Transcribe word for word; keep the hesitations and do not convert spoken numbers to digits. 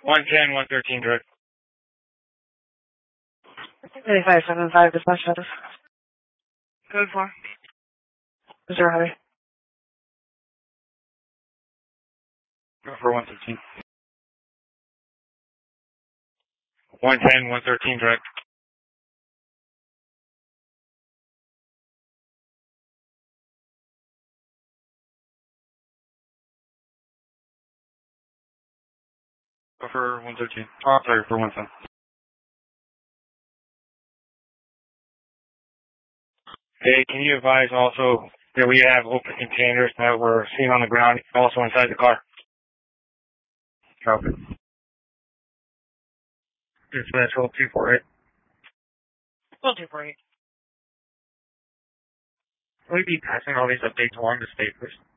one ten, one thirteen direct. eighty-five seven five, dispatch status. Code four. Zero heavy. Go for one thirteen. one ten, one thirteen direct. Go for one thirteen. Oh, sorry, for one ten. Hey, can you advise also that we have open containers that were seen on the ground, also inside the car? Copy. Dispatch, hold two four eight. Hold two four eight. Will we be passing all these updates along to state, please?